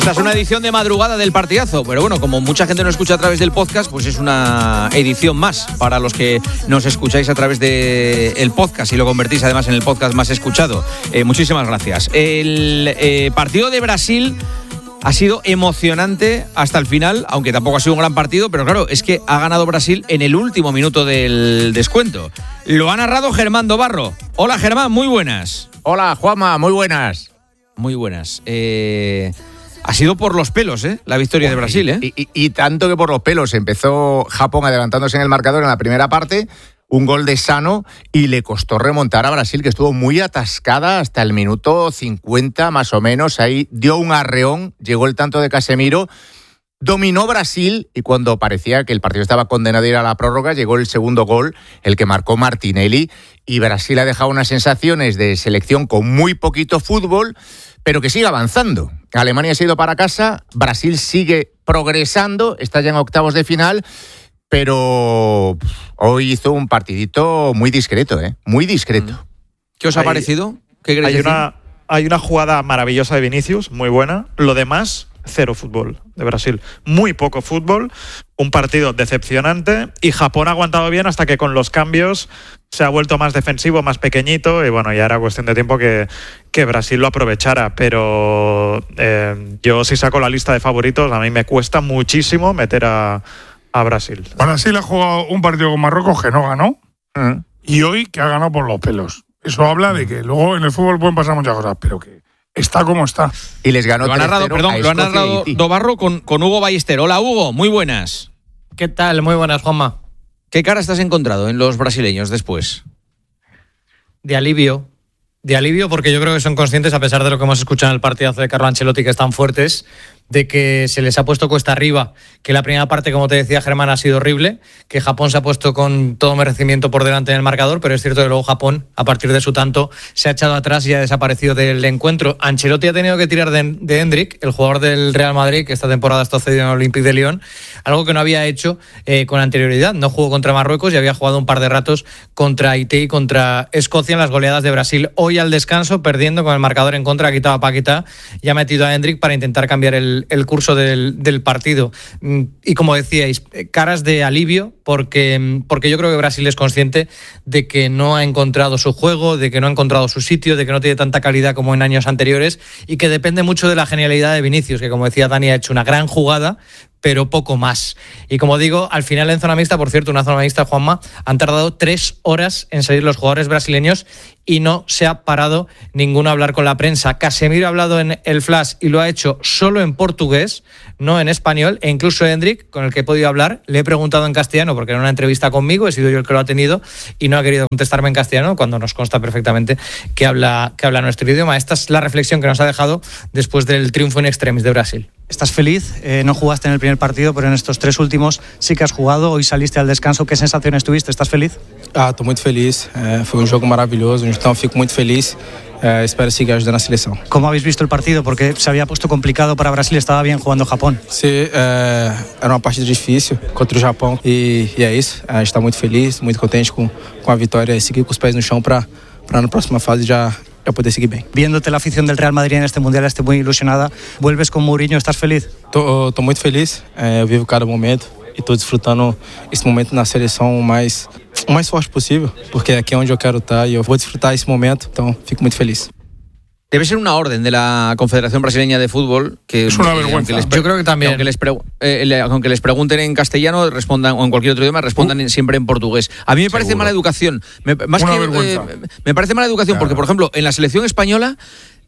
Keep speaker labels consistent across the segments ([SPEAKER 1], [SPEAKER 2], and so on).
[SPEAKER 1] Esta es una edición de madrugada del partidazo, pero bueno, como mucha gente nos escucha a través del podcast, pues es una edición más para los que nos escucháis a través del podcast y lo convertís además en el podcast más escuchado. Muchísimas gracias. El partido de Brasil ha sido emocionante hasta el final, aunque tampoco ha sido un gran partido, pero claro, es que ha ganado Brasil en el último minuto del descuento. Lo ha narrado Germán Dobarro. Hola Germán, muy buenas.
[SPEAKER 2] Hola Juanma, muy buenas.
[SPEAKER 1] Muy buenas. Ha sido por los pelos, la victoria de Brasil,
[SPEAKER 2] Y tanto que por los pelos. Empezó Japón adelantándose en el marcador en la primera parte, un gol de Sano, y le costó remontar a Brasil, que estuvo muy atascada hasta el minuto 50 más o menos. Ahí dio un arreón, llegó el tanto de Casemiro, dominó Brasil, y cuando parecía que el partido estaba condenado a ir a la prórroga, llegó el segundo gol, el que marcó Martinelli, y Brasil ha dejado unas sensaciones de selección con muy poquito fútbol, pero que sigue avanzando. Alemania se ha ido para casa, Brasil sigue progresando, está ya en octavos de final, pero hoy hizo un partidito muy discreto, muy discreto.
[SPEAKER 1] ¿Qué os ha parecido? ¿Qué queréis decir?
[SPEAKER 3] Hay una jugada maravillosa de Vinicius, muy buena. Lo demás, cero fútbol de Brasil. Muy poco fútbol, un partido decepcionante, y Japón ha aguantado bien hasta que con los cambios se ha vuelto más defensivo, más pequeñito, y bueno, ya era cuestión de tiempo que Brasil lo aprovechara. Pero yo, si saco la lista de favoritos, a mí me cuesta muchísimo meter a Brasil.
[SPEAKER 4] Brasil ha jugado un partido con Marruecos que no ganó, y hoy que ha ganado por los pelos. Eso habla de que luego en el fútbol pueden pasar muchas cosas, pero que está como está.
[SPEAKER 2] Y les ganó.
[SPEAKER 1] Lo ha narrado Dobarro con Hugo Ballester. Hola Hugo, muy buenas.
[SPEAKER 5] ¿Qué tal? Muy buenas, Juanma.
[SPEAKER 1] ¿Qué cara te has encontrado en los brasileños después?
[SPEAKER 5] De alivio, porque yo creo que son conscientes, a pesar de lo que hemos escuchado en el partidazo de Carlo Ancelotti, que están fuertes, de que se les ha puesto cuesta arriba, que la primera parte, como te decía Germán, ha sido horrible, que Japón se ha puesto con todo merecimiento por delante en el marcador, pero es cierto que luego Japón, a partir de su tanto, se ha echado atrás y ha desaparecido del encuentro. Ancelotti ha tenido que tirar de Endrick, el jugador del Real Madrid, que esta temporada está cedido en el Olympique de Lyon, algo que no había hecho con anterioridad. No jugó contra Marruecos y había jugado un par de ratos contra Haití y contra Escocia en las goleadas de Brasil. Hoy al descanso, perdiendo con el marcador en contra, ha quitado a Paquetá y ha metido a Endrick para intentar cambiar el curso del partido. Y como decíais, caras de alivio, porque yo creo que Brasil es consciente de que no ha encontrado su juego, de que no ha encontrado su sitio, de que no tiene tanta calidad como en años anteriores, y que depende mucho de la genialidad de Vinicius, que como decía Dani, ha hecho una gran jugada, pero poco más. Y como digo, al final en zona mixta, por cierto, una zona mixta, Juanma, han tardado 3 horas en salir los jugadores brasileños y no se ha parado ninguno a hablar con la prensa. Casemiro ha hablado en el Flash y lo ha hecho solo en portugués, no en español, e incluso Endrick, con el que he podido hablar, le he preguntado en castellano, porque era una entrevista conmigo, he sido yo el que lo ha tenido, y no ha querido contestarme en castellano, cuando nos consta perfectamente que habla nuestro idioma. Esta es la reflexión que nos ha dejado después del triunfo in extremis de Brasil.
[SPEAKER 6] ¿Estás feliz? No jugaste en el primer partido, pero en estos 3 últimos sí que has jugado. Hoy saliste al descanso. ¿Qué sensaciones tuviste? ¿Estás feliz?
[SPEAKER 7] Estou muito feliz. Foi jogo maravilhoso, então fico muito feliz. Espero seguir ajudando a seleção.
[SPEAKER 6] ¿Cómo habéis visto el partido? Porque se había puesto complicado para Brasil, estaba bien jugando Japón.
[SPEAKER 7] Sí, era uma partida difícil contra o Japão e é isso. A gente está muito feliz, muito contente com a vitória e seguir com os pés no chão para na próxima fase já poder seguir bien.
[SPEAKER 6] Viéndote la afición del Real Madrid en este Mundial, estoy muy ilusionada. ¿Vuelves con Mourinho? ¿Estás feliz?
[SPEAKER 7] Tô muito feliz. Eu vivo cada momento e estou desfrutando esse momento na seleção o mais forte possível, porque aqui é onde eu quero estar e eu vou desfrutar esse momento, então fico muito feliz.
[SPEAKER 1] Debe ser una orden de la Confederación Brasileña de Fútbol que
[SPEAKER 4] es una vergüenza.
[SPEAKER 5] Yo creo que también.
[SPEAKER 1] Aunque les pregunten en castellano, respondan, o en cualquier otro idioma, respondan siempre en portugués. A mí me parece mala educación. Me parece mala educación porque, por ejemplo, en la selección española,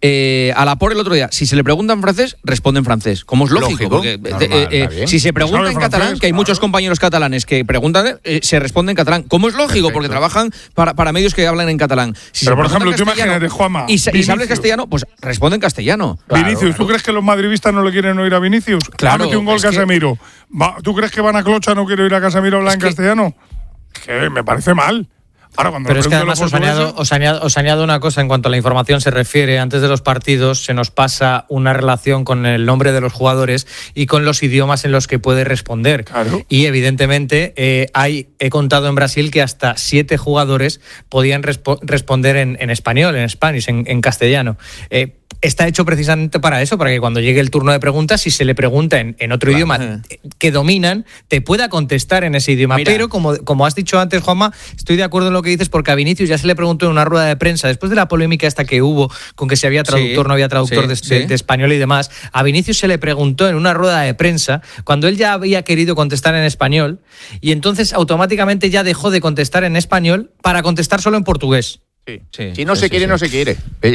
[SPEAKER 1] a la por el otro día, si se le pregunta en francés, responde en francés, como es lógico, porque si se pregunta en catalán, que hay muchos compañeros catalanes que preguntan, se responde en catalán, como es lógico. Perfecto. Porque trabajan para medios que hablan en catalán. Si
[SPEAKER 4] pero por ejemplo, tú imagínate, Juanma,
[SPEAKER 1] y sabes castellano, pues responde en castellano.
[SPEAKER 4] Claro, Vinicius, ¿tú crees que los madridistas no le quieren oír a Vinicius?
[SPEAKER 1] Claro.
[SPEAKER 4] Ha metido un gol Casemiro. ¿Tú crees que Van a Clocha no quiere oír a Casemiro hablar en castellano? Que me parece mal. Ahora,
[SPEAKER 5] pero es que además os añado una cosa en cuanto a la información se refiere. Antes de los partidos se nos pasa una relación con el nombre de los jugadores y con los idiomas en los que puede responder.
[SPEAKER 4] Claro.
[SPEAKER 5] Y evidentemente he contado en Brasil que hasta 7 jugadores podían responder en español, en Spanish, en castellano. está hecho precisamente para eso, para que cuando llegue el turno de preguntas, si se le pregunta en otro idioma que dominan, te pueda contestar en ese idioma. Mira. Pero como has dicho antes, Juanma, estoy de acuerdo en lo que dices, porque a Vinicius ya se le preguntó en una rueda de prensa, después de la polémica esta que hubo con que si había traductor, no había traductor de español y demás, a Vinicius se le preguntó en una rueda de prensa cuando él ya había querido contestar en español, y entonces automáticamente ya dejó de contestar en español para contestar solo en portugués.
[SPEAKER 2] Si no se quiere, no se quiere.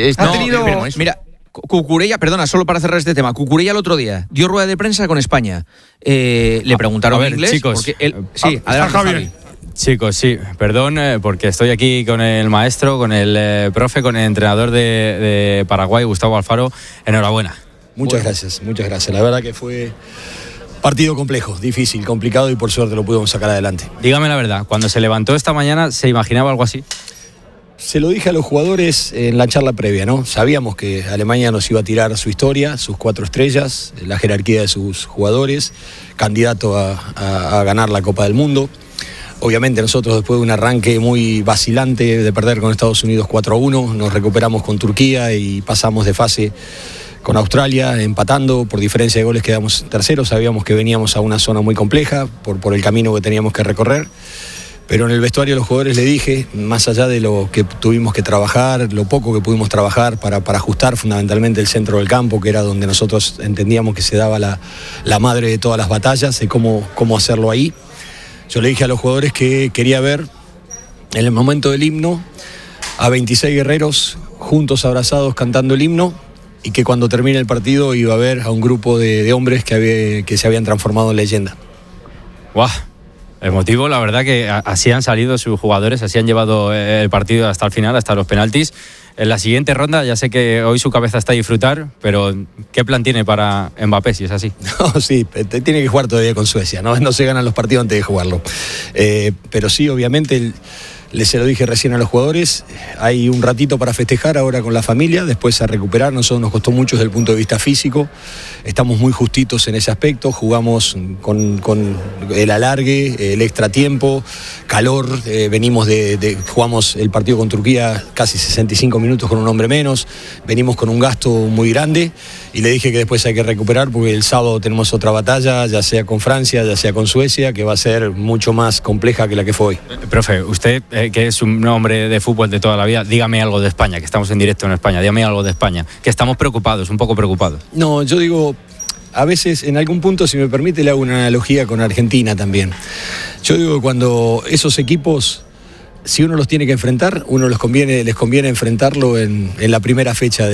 [SPEAKER 1] Mira, Cucurella, perdona, solo para cerrar este tema, Cucurella el otro día dio rueda de prensa con España. Le preguntaron en inglés.
[SPEAKER 8] Chicos,
[SPEAKER 1] porque él, adelante, Javi.
[SPEAKER 8] Chicos, perdón, porque estoy aquí con el maestro, con el profe, con el entrenador de Paraguay, Gustavo Alfaro. Enhorabuena.
[SPEAKER 9] Muchas gracias. La verdad que fue partido complejo, difícil, complicado, y por suerte lo pudimos sacar adelante.
[SPEAKER 8] Dígame la verdad, cuando se levantó esta mañana, ¿se imaginaba algo así?
[SPEAKER 9] Se lo dije a los jugadores en la charla previa, ¿no? Sabíamos que Alemania nos iba a tirar su historia, sus 4 estrellas, la jerarquía de sus jugadores, candidato a ganar la Copa del Mundo. Obviamente nosotros, después de un arranque muy vacilante de perder con Estados Unidos 4-1, nos recuperamos con Turquía y pasamos de fase con Australia, empatando. Por diferencia de goles quedamos terceros. Sabíamos que veníamos a una zona muy compleja por el camino que teníamos que recorrer. Pero en el vestuario a los jugadores le dije, más allá de lo que tuvimos que trabajar, lo poco que pudimos trabajar para ajustar fundamentalmente el centro del campo, que era donde nosotros entendíamos que se daba la madre de todas las batallas, de cómo hacerlo ahí. Yo le dije a los jugadores que quería ver en el momento del himno a 26 guerreros juntos, abrazados, cantando el himno, y que cuando termine el partido iba a ver a un grupo de hombres que se habían transformado en leyenda.
[SPEAKER 8] ¡Guau! Emotivo, la verdad que así han salido sus jugadores, así han llevado el partido hasta el final, hasta los penaltis. En la siguiente ronda, ya sé que hoy su cabeza está a disfrutar, pero ¿qué plan tiene para Mbappé si es así?
[SPEAKER 9] No, sí, tiene que jugar todavía con Suecia, no se ganan los partidos antes de jugarlo. Pero sí, obviamente, se lo dije recién a los jugadores, hay un ratito para festejar ahora con la familia, después a recuperar. Nosotros nos costó mucho desde el punto de vista físico, estamos muy justitos en ese aspecto, jugamos con el alargue, el extra tiempo, calor, jugamos el partido con Turquía casi 65 minutos con un hombre menos, venimos con un gasto muy grande, y le dije que después hay que recuperar porque el sábado tenemos otra batalla, ya sea con Francia, ya sea con Suecia, que va a ser mucho más compleja que la que fue hoy.
[SPEAKER 8] Profe, usted que es un hombre de fútbol de toda la vida, dígame algo de España, que estamos en directo en España, dígame algo de España, que estamos preocupados, un poco preocupados.
[SPEAKER 9] No, yo digo, a veces en algún punto, si me permite, le hago una analogía con Argentina también. Yo digo que cuando esos equipos, si uno los tiene que enfrentar, les conviene enfrentarlo en la primera fecha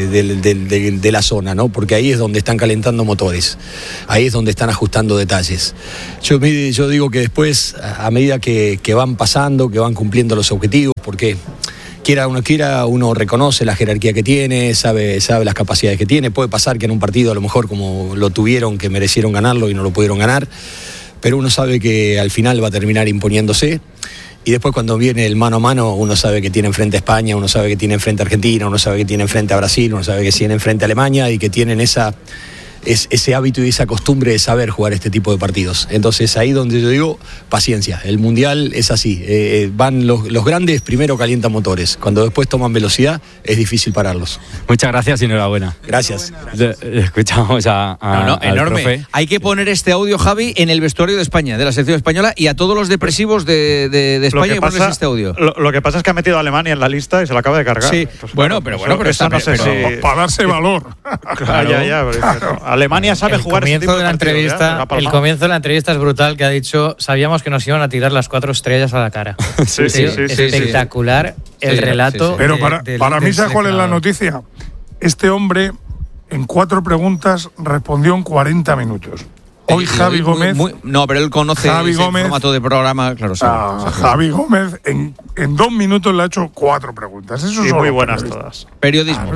[SPEAKER 9] de la zona, ¿no? Porque ahí es donde están calentando motores, ahí es donde están ajustando detalles. Yo digo que después, a medida que van pasando, que van cumpliendo los objetivos, porque quiera uno reconoce la jerarquía que tiene, sabe las capacidades que tiene. Puede pasar que en un partido, a lo mejor como lo tuvieron, que merecieron ganarlo y no lo pudieron ganar, pero uno sabe que al final va a terminar imponiéndose. Y después, cuando viene el mano a mano, uno sabe que tiene enfrente a España, uno sabe que tiene enfrente a Argentina, uno sabe que tiene enfrente a Brasil, uno sabe que tiene enfrente a Alemania, y que tienen ese hábito y esa costumbre de saber jugar este tipo de partidos. Entonces, ahí donde yo digo, paciencia. El Mundial es así. Van los grandes, primero calientan motores. Cuando después toman velocidad, es difícil pararlos.
[SPEAKER 8] Muchas gracias y enhorabuena.
[SPEAKER 9] Gracias.
[SPEAKER 8] Escuchamos al
[SPEAKER 1] enorme.
[SPEAKER 8] profe.
[SPEAKER 1] Hay que poner este audio, Javi, en el vestuario de España, de la selección española, y a todos los depresivos de España que ponerles este audio.
[SPEAKER 3] Lo que pasa es que ha metido a Alemania en la lista y se la acaba de cargar.
[SPEAKER 1] Sí,
[SPEAKER 3] pues,
[SPEAKER 1] pero
[SPEAKER 3] eso no sé si...
[SPEAKER 4] Para darse valor.
[SPEAKER 3] Claro. Alemania sabe jugar ese tipo de partidos,
[SPEAKER 5] el comienzo de la entrevista es brutal, que ha dicho, sabíamos que nos iban a tirar las 4 estrellas a la cara.
[SPEAKER 3] Sí,
[SPEAKER 5] espectacular el relato.
[SPEAKER 4] Pero para mí, ¿sabes cuál es la noticia? Este hombre, en 4 preguntas, respondió en 40 minutos. Hoy Javi Gómez...
[SPEAKER 1] no, pero él conoce el formato de programa, claro.
[SPEAKER 4] Javi Gómez en 2 minutos le ha hecho 4 preguntas. Eso
[SPEAKER 3] sí,
[SPEAKER 4] son
[SPEAKER 3] muy buenas todas.
[SPEAKER 1] Periodismo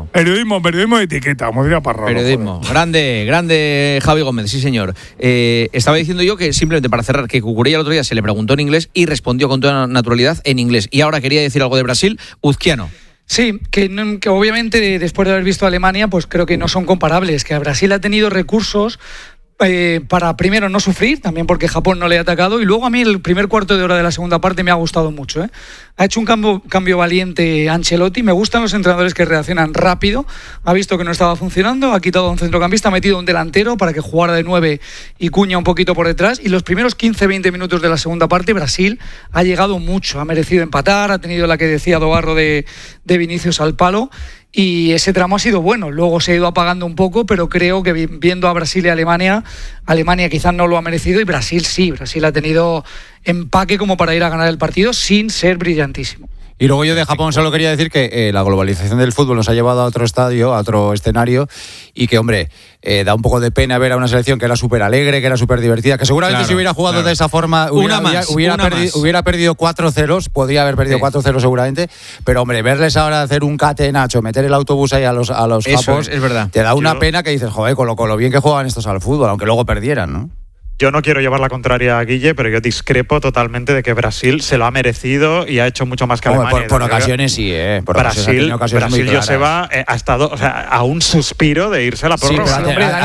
[SPEAKER 4] de etiqueta, como diría Parra.
[SPEAKER 1] Periodismo. Grande Javi Gómez, sí señor. Estaba diciendo yo que, simplemente para cerrar, que Cucurella el otro día se le preguntó en inglés y respondió con toda naturalidad en inglés. Y ahora quería decir algo de Brasil, Uzquiano.
[SPEAKER 10] Sí, que obviamente después de haber visto a Alemania, pues creo que no son comparables, que Brasil ha tenido recursos para primero no sufrir, también porque Japón no le ha atacado, y luego a mí el primer cuarto de hora de la segunda parte me ha gustado mucho. Ha hecho un cambio valiente Ancelotti, me gustan los entrenadores que reaccionan rápido, ha visto que no estaba funcionando, ha quitado a un centrocampista, ha metido un delantero para que jugara de 9 y Cuña un poquito por detrás, y los primeros 15-20 minutos de la segunda parte Brasil ha llegado mucho, ha merecido empatar, ha tenido la que decía Dobarro de Vinicius al palo, y ese tramo ha sido bueno. Luego se ha ido apagando un poco, pero creo que viendo a Brasil y Alemania quizás no lo ha merecido, y Brasil sí, Brasil ha tenido empaque como para ir a ganar el partido sin ser brillantísimo.
[SPEAKER 11] Y luego yo de Japón solo quería decir que la globalización del fútbol nos ha llevado a otro estadio, a otro escenario, y que, hombre, da un poco de pena ver a una selección que era súper alegre, que era súper divertida, que seguramente si hubiera jugado de esa forma hubiera perdido 4-0, podría haber perdido 4-0 seguramente, pero, hombre, verles ahora hacer un catenacho, meter el autobús ahí a los japos,
[SPEAKER 1] es verdad.
[SPEAKER 11] Te da una pena que dices, joder, con lo bien que juegan estos al fútbol, aunque luego perdieran, ¿no?
[SPEAKER 3] Yo no quiero llevar la contraria a Guille, pero yo discrepo totalmente de que Brasil se lo ha merecido y ha hecho mucho más que Alemania.
[SPEAKER 11] Por ocasiones sí,
[SPEAKER 3] Brasil, Joseba, ha estado, o sea, a un suspiro de irse a la prórroga.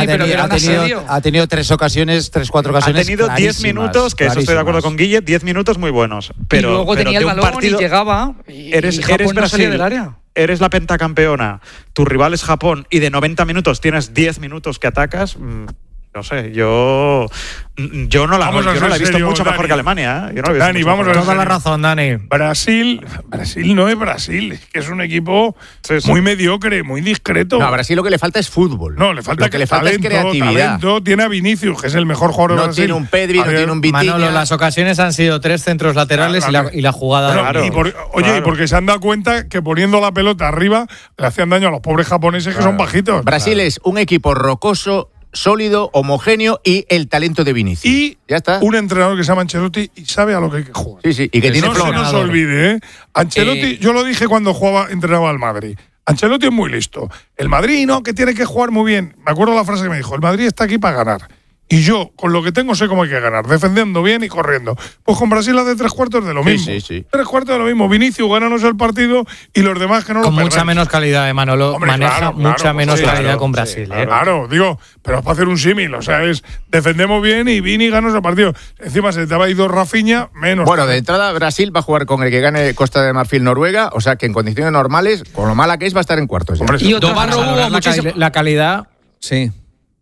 [SPEAKER 11] Ha tenido 4 ocasiones.
[SPEAKER 3] Ha tenido 10 minutos, que eso estoy de acuerdo con Guille, 10 minutos muy buenos. Pero,
[SPEAKER 10] y luego tenía el balón y llegaba,
[SPEAKER 3] eres
[SPEAKER 10] Japón no salía
[SPEAKER 3] Brasil,
[SPEAKER 10] del área.
[SPEAKER 3] Eres la pentacampeona, tu rival es Japón y de 90 minutos tienes 10 minutos que atacas. No sé, yo no la he visto mucho mejor que Alemania.
[SPEAKER 4] Dani, vamos a ver.
[SPEAKER 5] Toda la razón, Dani.
[SPEAKER 4] Brasil no es Brasil, es que es un equipo muy mediocre, muy discreto.
[SPEAKER 2] No, a Brasil lo que le falta es fútbol.
[SPEAKER 4] No, le falta
[SPEAKER 2] es creatividad.
[SPEAKER 4] Tiene a Vinicius, que es el mejor jugador de Brasil.
[SPEAKER 2] No tiene un Pedri, no tiene un Vitinha.
[SPEAKER 5] Manolo, las ocasiones han sido 3 centros laterales y la jugada.
[SPEAKER 4] Y porque se han dado cuenta que poniendo la pelota arriba le hacían daño a los pobres japoneses que son bajitos.
[SPEAKER 2] Brasil es un equipo rocoso, sólido, homogéneo y el talento de Vinicius.
[SPEAKER 4] Y
[SPEAKER 2] ya está.
[SPEAKER 4] Un entrenador que se llama Ancelotti y sabe a lo que hay que jugar.
[SPEAKER 2] Sí, y que tiene
[SPEAKER 4] no se nos olvide, Ancelotti, yo lo dije cuando entrenaba al Madrid. Ancelotti es muy listo. El Madrid, que tiene que jugar muy bien. Me acuerdo la frase que me dijo, el Madrid está aquí para ganar. Y yo, con lo que tengo, sé cómo hay que ganar, defendiendo bien y corriendo. Pues con Brasil hace 3/4 de lo mismo.
[SPEAKER 2] Sí.
[SPEAKER 4] 3/4 de lo mismo. Vinicius, gánanos el partido y los demás que no lo
[SPEAKER 5] con
[SPEAKER 4] perdáis.
[SPEAKER 5] Mucha menos calidad, Manolo. Maneja mucha menos calidad con Brasil.
[SPEAKER 4] Claro, digo, pero es para hacer un símil. O sea, es defendemos bien y Vini ganos el partido. Encima se te ha ido Rafinha, menos.
[SPEAKER 2] Bueno, de entrada, Brasil va a jugar con el que gane Costa de Marfil, Noruega. O sea, que en condiciones normales, con lo mala que es, va a estar en cuartos.
[SPEAKER 5] Y la calidad.
[SPEAKER 1] Sí.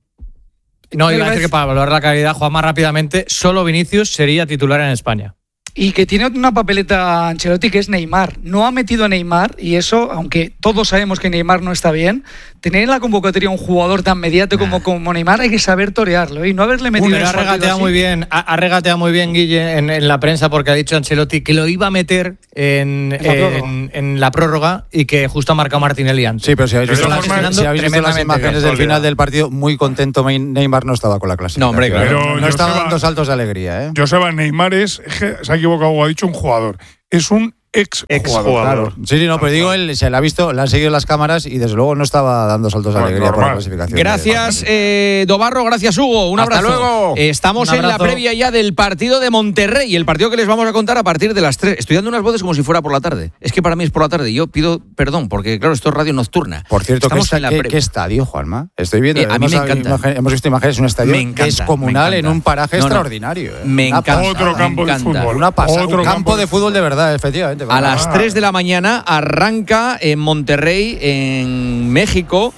[SPEAKER 5] No, iba a decir que para valorar la calidad, jugar más rápidamente, solo Vinicius sería titular en España.
[SPEAKER 10] Y que tiene una papeleta Ancelotti que es Neymar. No ha metido a Neymar y eso, aunque todos sabemos que Neymar no está bien, tener en la convocatoria un jugador tan mediático como Neymar hay que saber torearlo y no haberle metido en el partido así.
[SPEAKER 5] Ha regateado muy bien Guille en la prensa porque ha dicho Ancelotti que lo iba a meter en la prórroga y que justo ha marcado Martinelli antes.
[SPEAKER 11] Sí, pero si habéis visto las imágenes del final del partido, muy contento Neymar no estaba con la clase.
[SPEAKER 1] No, hombre,
[SPEAKER 4] claro.
[SPEAKER 11] No estaba dando saltos de alegría.
[SPEAKER 4] Joseba, Neymar se ha equivocado, ha dicho un jugador. Es un ex-jugador.
[SPEAKER 11] Claro. Sí, no, pero digo, él se la ha visto, le han seguido las cámaras y desde luego no estaba dando saltos de alegría por la clasificación.
[SPEAKER 1] Gracias, Dobarro, gracias, Hugo. Un abrazo.
[SPEAKER 2] Hasta luego.
[SPEAKER 1] Estamos en la previa ya del partido de Monterrey, el partido que les vamos a contar a partir de las 3. Estoy dando unas voces como si fuera por la tarde. Es que para mí es por la tarde. Yo pido perdón, porque claro, esto es radio nocturna.
[SPEAKER 11] Por cierto, ¿qué estadio, Juanma? Estoy viendo.
[SPEAKER 1] A mí me encanta.
[SPEAKER 11] Hemos visto imágenes de un estadio descomunal en un paraje extraordinario.
[SPEAKER 1] Me encanta.
[SPEAKER 4] Otro campo de fútbol.
[SPEAKER 11] Un campo de fútbol de verdad, efectivamente.
[SPEAKER 1] A las 3 de la mañana arranca en Monterrey, en México,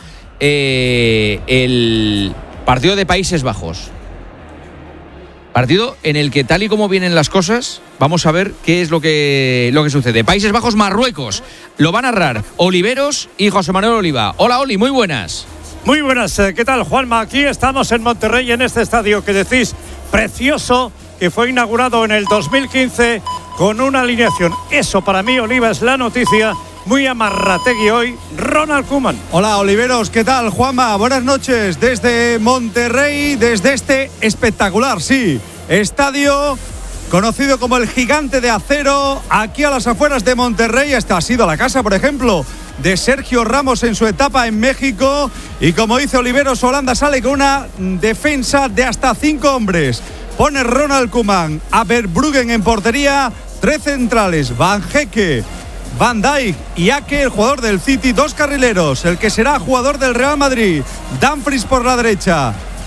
[SPEAKER 1] el partido de Países Bajos. Partido en el que, tal y como vienen las cosas, vamos a ver qué es lo que sucede. Países Bajos, Marruecos. Lo va a narrar Oliveros y José Manuel Oliva. Hola, Oli, muy buenas.
[SPEAKER 12] Muy buenas, ¿qué tal, Juanma? Aquí estamos en Monterrey, en este estadio que decís precioso, que fue inaugurado en el 2015 con una alineación. Eso para mí, Oliva, es la noticia. Muy amarrategui hoy, Ronald Koeman.
[SPEAKER 13] Hola, Oliveros, ¿qué tal, Juanma? Buenas noches desde Monterrey, desde este espectacular, estadio conocido como el Gigante de Acero, aquí a las afueras de Monterrey. Esta ha sido la casa, por ejemplo, de Sergio Ramos en su etapa en México. Y como dice Oliveros, Holanda sale con una defensa de hasta 5 hombres. Pone Ronald Koeman a Verbruggen en portería, 3 centrales, Van Hecke, Van Dijk y Ake, el jugador del City, 2 carrileros, el que será jugador del Real Madrid, Dumfries por la derecha,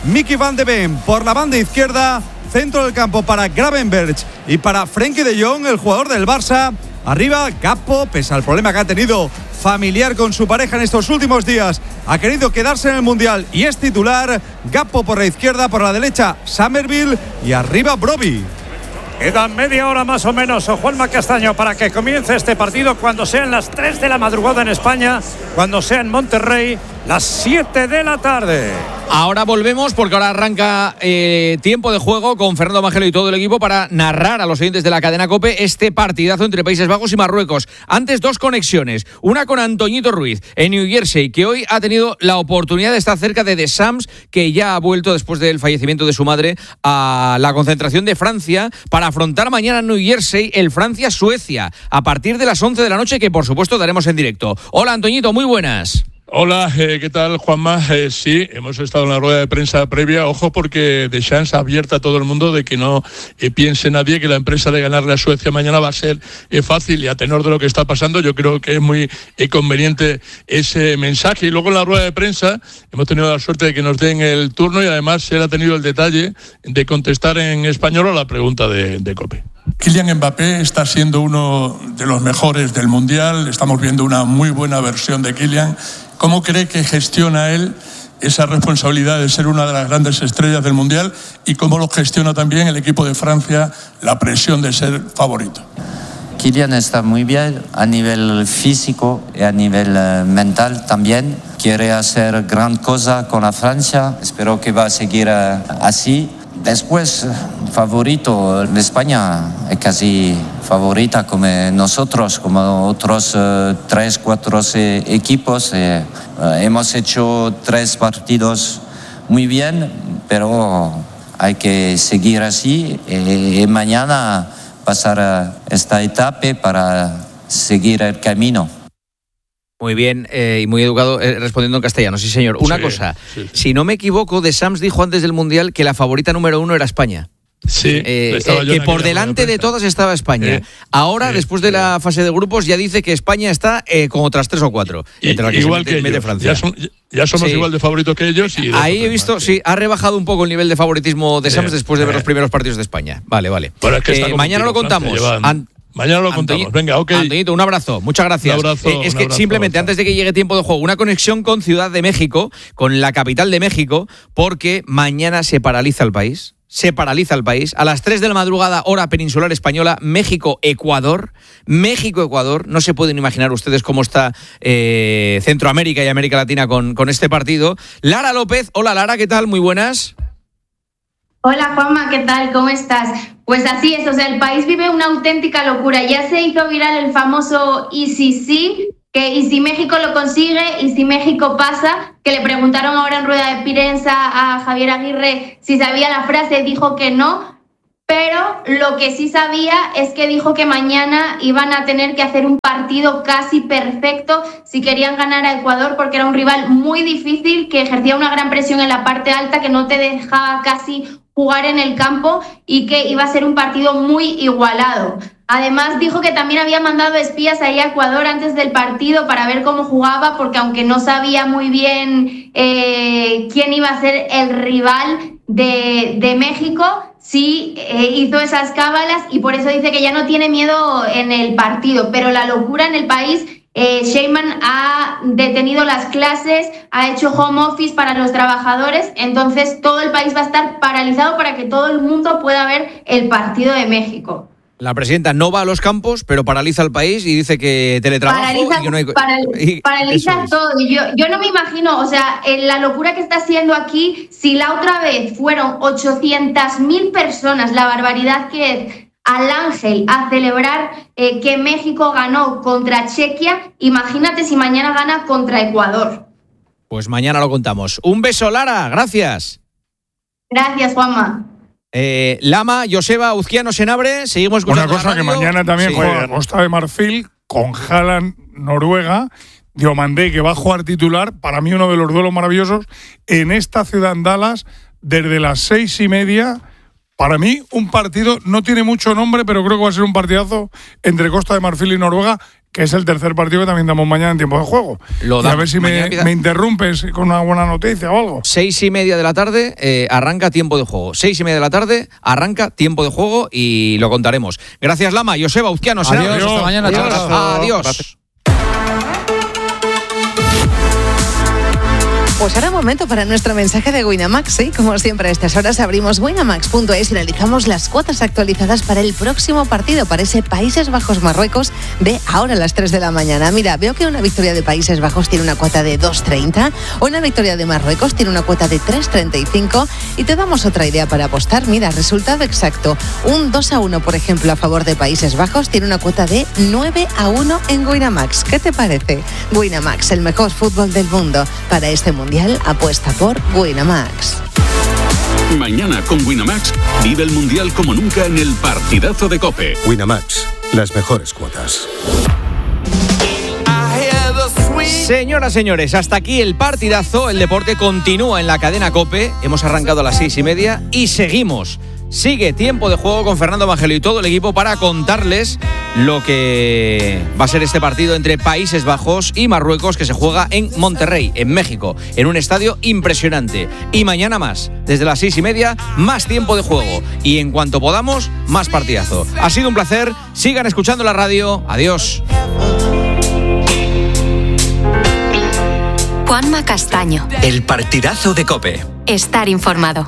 [SPEAKER 13] Mickey van de Ven. Por la banda izquierda, centro del campo para Gravenberch y para Frenkie de Jong, el jugador del Barça. Arriba, Gakpo, pese al problema que ha tenido familiar con su pareja en estos últimos días, ha querido quedarse en el Mundial y es titular. Gakpo por la izquierda, por la derecha, Summerville y arriba, Brobbey.
[SPEAKER 12] Quedan media hora más o menos, Juanma Castaño, para que comience este partido cuando sean las 3 de la madrugada en España, cuando sea en Monterrey las 7 de la tarde.
[SPEAKER 1] Ahora volvemos porque ahora arranca tiempo de juego con Fernando Mangelo y todo el equipo para narrar a los oyentes de la cadena COPE este partidazo entre Países Bajos y Marruecos. Antes, dos conexiones, una con Antoñito Ruiz en New Jersey, que hoy ha tenido la oportunidad de estar cerca de Deschamps, que ya ha vuelto después del fallecimiento de su madre a la concentración de Francia para afrontar mañana en New Jersey el Francia-Suecia a partir de las 11 de la noche, que por supuesto daremos en directo. Hola Antoñito, muy buenas.
[SPEAKER 14] Hola, ¿qué tal, Juanma? Sí, hemos estado en la rueda de prensa previa. Ojo, porque Deschamps abierta a todo el mundo de que no piense nadie que la empresa de ganarle a Suecia mañana va a ser fácil, y a tenor de lo que está pasando, yo creo que es muy conveniente ese mensaje. Y luego en la rueda de prensa hemos tenido la suerte de que nos den el turno y además él ha tenido el detalle de contestar en español a la pregunta de COPE.
[SPEAKER 15] Kylian Mbappé está siendo uno de los mejores del Mundial, estamos viendo una muy buena versión de Kylian. ¿Cómo cree que gestiona él esa responsabilidad de ser una de las grandes estrellas del Mundial y cómo lo gestiona también el equipo de Francia, la presión de ser favorito?
[SPEAKER 16] Kylian está muy bien a nivel físico y a nivel mental también. Quiere hacer gran cosa con la Francia, espero que va a seguir así. Después, favorito de España, es casi favorita como nosotros, como otros 3-4 equipos. Hemos hecho 3 partidos muy bien, pero hay que seguir así y mañana pasar esta etapa para seguir el camino.
[SPEAKER 1] Muy bien y muy educado respondiendo en castellano, sí señor. Una cosa, si no me equivoco, Deschamps dijo antes del Mundial que la favorita número 1 era España.
[SPEAKER 14] Sí,
[SPEAKER 1] que por delante de todas estaba España. Ahora, después de la fase de grupos, ya dice que España está con otras 3 o 4. Entre las que
[SPEAKER 14] igual
[SPEAKER 1] que
[SPEAKER 14] ellos.
[SPEAKER 1] Francia.
[SPEAKER 14] Ya somos igual de favoritos que ellos. Y
[SPEAKER 1] ahí he visto, ha rebajado un poco el nivel de favoritismo de Deschamps después de ver los primeros partidos de España. Vale.
[SPEAKER 14] Bueno, es que
[SPEAKER 1] mañana lo contamos.
[SPEAKER 14] Mañana lo contamos. Venga, ok.
[SPEAKER 1] Antoñito, un abrazo. Muchas gracias.
[SPEAKER 14] Un abrazo,
[SPEAKER 1] es que simplemente antes de que llegue tiempo de juego, una conexión con Ciudad de México, con la capital de México, porque mañana se paraliza el país. A las 3 de la madrugada, hora peninsular española, México-Ecuador. No se pueden imaginar ustedes cómo está Centroamérica y América Latina con este partido. Lara López. Hola, Lara, ¿qué tal? Muy buenas.
[SPEAKER 17] Hola Juanma, ¿qué tal? ¿Cómo estás? Pues así es, el país vive una auténtica locura. Ya se hizo viral el famoso Easy Sí, que y si México lo consigue, y si México pasa, que le preguntaron ahora en rueda de prensa a Javier Aguirre si sabía la frase, dijo que no, pero lo que sí sabía es que dijo que mañana iban a tener que hacer un partido casi perfecto si querían ganar a Ecuador, porque era un rival muy difícil, que ejercía una gran presión en la parte alta, que no te dejaba casi jugar en el campo y que iba a ser un partido muy igualado. Además dijo que también había mandado espías ahí a Ecuador antes del partido para ver cómo jugaba, porque aunque no sabía muy bien quién iba a ser el rival de México, sí hizo esas cábalas y por eso dice que ya no tiene miedo en el partido. Pero la locura en el país, Sheinbaum ha detenido las clases, ha hecho home office para los trabajadores, entonces todo el país va a estar paralizado para que todo el mundo pueda ver el partido de México.
[SPEAKER 1] La presidenta no va a los campos, pero paraliza el país y dice que teletrabajo
[SPEAKER 17] paraliza,
[SPEAKER 1] y que no hay...
[SPEAKER 17] paraliza todo. Yo no me imagino, la locura que está haciendo aquí, si la otra vez fueron 800.000 personas, la barbaridad que es, al Ángel a celebrar que México ganó contra Chequia, imagínate si mañana gana contra Ecuador.
[SPEAKER 1] Pues mañana lo contamos. Un beso, Lara, gracias.
[SPEAKER 17] Gracias, Juanma.
[SPEAKER 1] Lama, Joseba, Uzquiano, Senabre, seguimos escuchando.
[SPEAKER 4] Una cosa que mañana también juega Costa de Marfil con Haaland, Noruega, Diomandé, que va a jugar titular, para mí uno de los duelos maravillosos en esta ciudad en Dallas, desde las 6:30. Para mí, un partido, no tiene mucho nombre, pero creo que va a ser un partidazo entre Costa de Marfil y Noruega, que es el tercer partido que también damos mañana en tiempo de juego. Y a ver si me interrumpes con una buena noticia o algo.
[SPEAKER 1] 6:30 de la tarde arranca tiempo de juego. 6:30 de la tarde arranca tiempo de juego y lo contaremos. Gracias, Lama. Joseba Uzquiano.
[SPEAKER 5] Adiós, hasta mañana.
[SPEAKER 1] Adiós.
[SPEAKER 5] Gracias.
[SPEAKER 18] Pues ahora momento para nuestro mensaje de Winamax, ¿sí? Como siempre a estas horas abrimos winamax.es y analizamos las cuotas actualizadas para el próximo partido, para ese Países Bajos-Marruecos de ahora a las 3 de la mañana. Mira, veo que una victoria de Países Bajos tiene una cuota de 2,30, una victoria de Marruecos tiene una cuota de 3,35 y te damos otra idea para apostar. Mira, resultado exacto, un 2-1, por ejemplo, a favor de Países Bajos tiene una cuota de 9-1 en Winamax. ¿Qué te parece? Winamax, el mejor fútbol del mundo. Para este mundial, apuesta por Winamax.
[SPEAKER 19] Mañana con Winamax vive el Mundial como nunca en el partidazo de COPE.
[SPEAKER 20] Winamax, las mejores cuotas.
[SPEAKER 1] Señoras, señores, hasta aquí el partidazo. El deporte continúa en la cadena COPE. Hemos arrancado a las 6:30 y seguimos. Sigue tiempo de juego con Fernando Evangelio y todo el equipo para contarles lo que va a ser este partido entre Países Bajos y Marruecos, que se juega en Monterrey, en México, en un estadio impresionante. Y mañana más, desde las 6:30, más tiempo de juego. Y en cuanto podamos, más partidazo. Ha sido un placer. Sigan escuchando la radio. Adiós.
[SPEAKER 21] Juanma Castaño.
[SPEAKER 22] El partidazo de COPE.
[SPEAKER 21] Estar informado.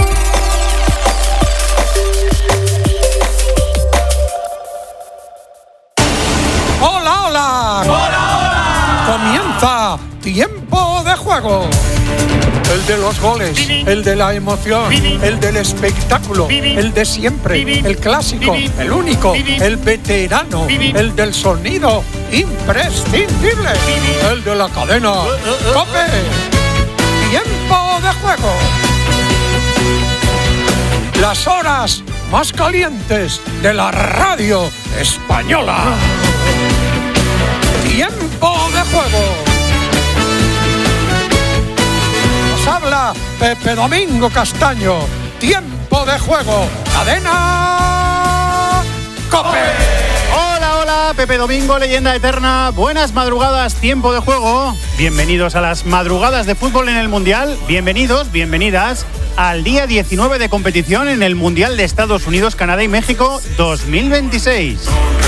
[SPEAKER 23] Comienza tiempo de juego. El de los goles, el de la emoción, el del espectáculo, el de siempre, el clásico, el único, el veterano, el del sonido imprescindible, el de la cadena COPE. Tiempo de juego. Las horas más calientes de la radio española. Tiempo de juego. Nos habla Pepe Domingo Castaño. Tiempo de juego. Cadena COPE.
[SPEAKER 11] Hola, Pepe Domingo, leyenda eterna. Buenas madrugadas, tiempo de juego. Bienvenidos a las madrugadas de fútbol en el Mundial. Bienvenidos, bienvenidas al día 19 de competición en el Mundial de Estados Unidos, Canadá y México 2026.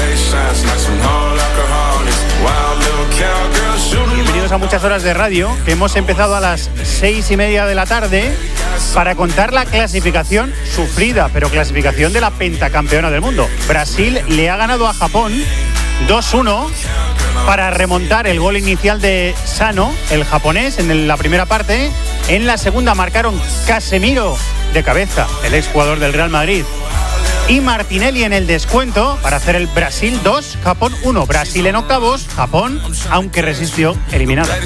[SPEAKER 11] Bienvenidos a muchas horas de radio que hemos empezado a las 6:30 de la tarde para contar la clasificación sufrida, pero clasificación de la pentacampeona del mundo. Brasil le ha ganado a Japón 2-1 para remontar el gol inicial de Sano, el japonés, en la primera parte. En la segunda marcaron Casemiro de cabeza, el exjugador del Real Madrid, y Martinelli en el descuento para hacer el Brasil 2, Japón 1. Brasil en octavos, Japón, aunque resistió, eliminada.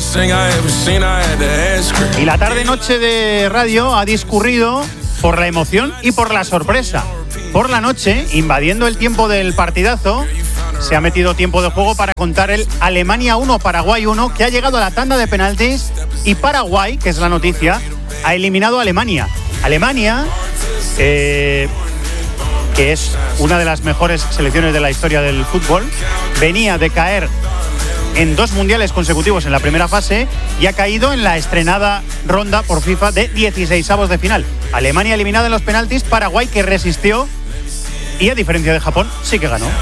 [SPEAKER 11] Y la tarde-noche de radio ha discurrido por la emoción y por la sorpresa. Por la noche, invadiendo el tiempo del partidazo, se ha metido tiempo de juego para contar el Alemania 1, Paraguay 1, que ha llegado a la tanda de penaltis, y Paraguay, que es la noticia, ha eliminado a Alemania. Alemania, que es una de las mejores selecciones de la historia del fútbol, venía de caer en 2 mundiales consecutivos en la primera fase y ha caído en la estrenada ronda por FIFA de 16avos de final. Alemania eliminada en los penaltis, Paraguay que resistió y, a diferencia de Japón, sí que ganó.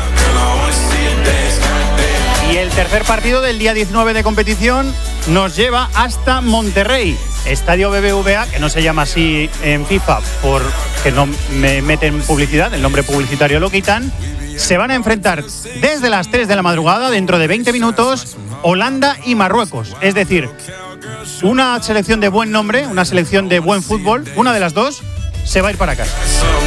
[SPEAKER 11] Y el tercer partido del día 19 de competición nos lleva hasta Monterrey, Estadio BBVA, que no se llama así en FIFA porque no me meten publicidad, el nombre publicitario lo quitan. Se van a enfrentar desde las 3 de la madrugada, dentro de 20 minutos, Holanda y Marruecos. Es decir, una selección de buen nombre, una selección de buen fútbol, una de las dos se va a ir para casa.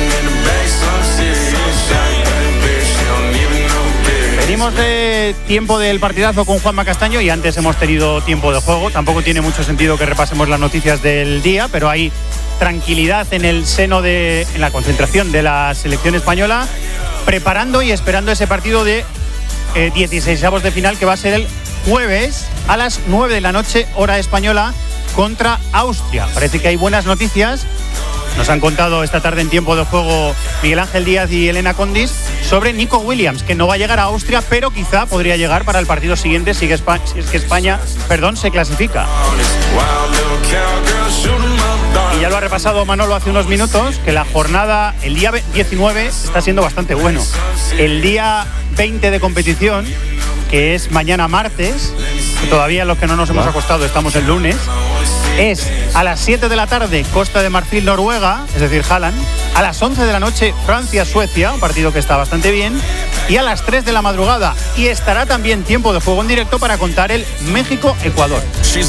[SPEAKER 11] Venimos de tiempo del partidazo con Juanma Castaño y antes hemos tenido tiempo de juego. Tampoco tiene mucho sentido que repasemos las noticias del día, pero hay tranquilidad en el seno en la concentración de la selección española, preparando y esperando ese partido de 16avos de final, que va a ser el jueves a las 9 de la noche, hora española, contra Austria. Parece que hay buenas noticias
[SPEAKER 6] nos han contado esta tarde en Tiempo de Juego Miguel Ángel Díaz y Elena Condis sobre Nico Williams, que no va a llegar a Austria, pero quizá podría llegar para el partido siguiente si es que España se clasifica. Y ya lo ha repasado Manolo hace unos minutos, que la jornada, el día 19, está siendo bastante bueno. El día 20 de competición, que es mañana martes, que todavía los que no nos hemos acostado estamos el lunes, es a las 7 de la tarde Costa de Marfil, Noruega, es decir, Haaland, a las 11 de la noche Francia-Suecia, un partido que está bastante bien, y a las 3 de la madrugada, y estará también Tiempo de Juego en directo para contar el México-Ecuador.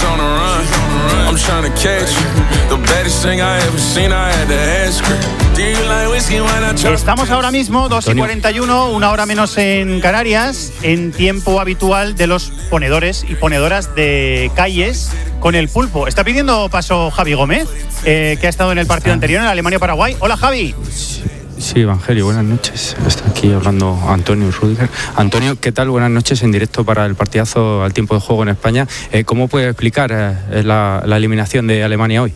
[SPEAKER 6] Estamos ahora mismo 2:41, una hora menos en Canarias, en tiempo habitual de los ponedores y ponedoras de calles con el pulpo. Está pidiendo paso Javi Gómez, que ha estado en el partido anterior en Alemania-Paraguay. Hola, Javi.
[SPEAKER 8] Sí, Evangelio, buenas noches. Está aquí hablando Antonio Rüdiger. Antonio, ¿qué tal? Buenas noches en directo para el partidazo al Tiempo de Juego en España. ¿Cómo puede explicar la eliminación de Alemania hoy?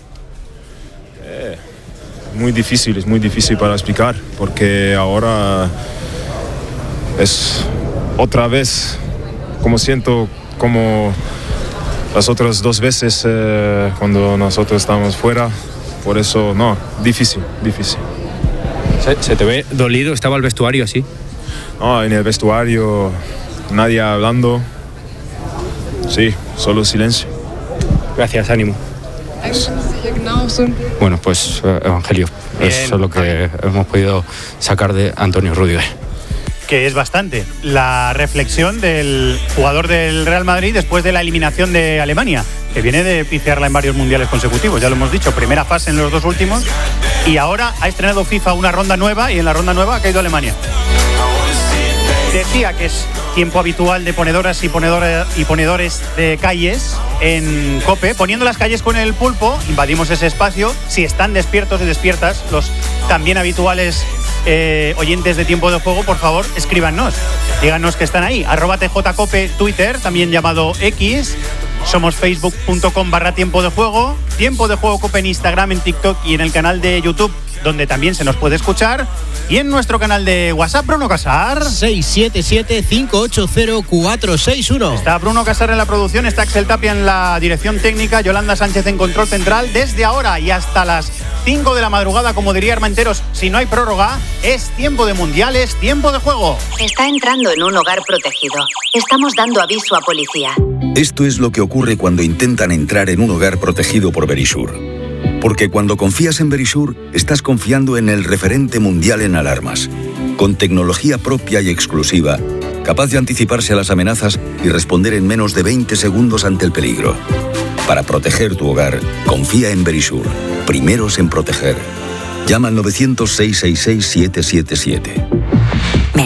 [SPEAKER 7] Es muy difícil para explicar, porque ahora es otra vez como siento como las otras 2 veces cuando nosotros estábamos fuera. Por eso, no, difícil.
[SPEAKER 8] ¿Se te ve dolido? ¿Estaba el vestuario así?
[SPEAKER 7] No, en el vestuario nadie hablando. Sí, solo silencio.
[SPEAKER 8] Gracias, ánimo. Bueno, pues Evangelio, eso es lo que hemos podido sacar de Antonio Rüdiger.
[SPEAKER 6] Que es bastante. La reflexión del jugador del Real Madrid después de la eliminación de Alemania, que viene de pifiarla en varios mundiales consecutivos, ya lo hemos dicho, primera fase en los 2 últimos, y ahora ha estrenado FIFA una ronda nueva, y en la ronda nueva ha caído Alemania. Decía que es tiempo habitual de ponedoras y ponedores de calles en COPE, poniendo las calles con el pulpo. Invadimos ese espacio. Si están despiertos y despiertas, los también habituales oyentes de Tiempo de Juego, por favor, escríbanos, díganos que están ahí. @TJCope Twitter, también llamado X. Somos facebook.com/Tiempo de Juego, Tiempo de Juego Cope en Instagram, en TikTok y en el canal de YouTube, donde también se nos puede escuchar. Y en nuestro canal de WhatsApp, Bruno Casar.
[SPEAKER 9] 677-580-461.
[SPEAKER 6] Está Bruno Casar en la producción, está Axel Tapia en la dirección técnica, Yolanda Sánchez en control central. Desde ahora y hasta las 5 de la madrugada, como diría Armenteros, si no hay prórroga, es tiempo de mundiales, Tiempo de Juego.
[SPEAKER 21] Está entrando en un hogar protegido. Estamos dando aviso a policía.
[SPEAKER 24] Esto es lo que ocurre cuando intentan entrar en un hogar protegido por Verisur. Porque cuando confías en Verisur, estás confiando en el referente mundial en alarmas, con tecnología propia y exclusiva, capaz de anticiparse a las amenazas y responder en menos de 20 segundos ante el peligro. Para proteger tu hogar, confía en Verisur, primeros en proteger. Llama al 900-666-777.